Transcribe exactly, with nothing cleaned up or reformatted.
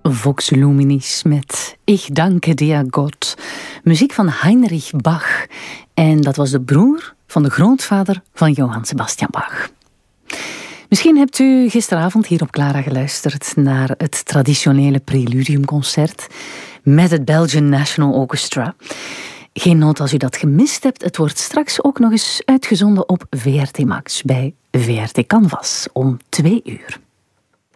Vox Luminis met Ich danke dir Gott. Muziek van Heinrich Bach. En dat was de broer van de grootvader van Johann Sebastian Bach. Misschien hebt u gisteravond hier op Clara geluisterd naar het traditionele Preludiumconcert met het Belgian National Orchestra. Geen nood als u dat gemist hebt. Het wordt straks ook nog eens uitgezonden op V R T Max bij V R T Canvas om twee uur.